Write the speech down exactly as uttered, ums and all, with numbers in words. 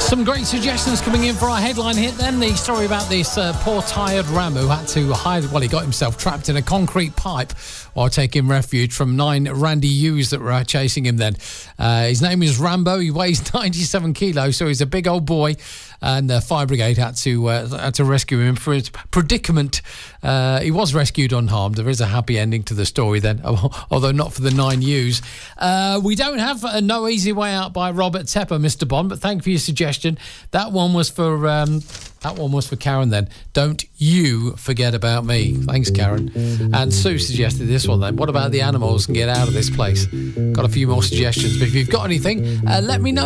Some great suggestions coming in for our headline hit then. The story about this uh, poor tired ram who had to hide, well, he got himself trapped in a concrete pipe while taking refuge from nine Randy Hughes that were chasing him then. Uh, his name is Rambo. He weighs ninety-seven kilos, so he's a big old boy. And the fire brigade had to uh, had to rescue him from his predicament. Uh, he was rescued unharmed. There is a happy ending to the story then, although not for the nine U's. Uh, we don't have a No Easy Way Out by Robert Tepper, Mister Bond, but thank you for your suggestion. That one was for um, that one was for Karen then. Don't you forget about me. Thanks, Karen. And Sue suggested this one then. What about the animals and get out of this place? Got a few more suggestions, but if you've got anything, uh, let me know.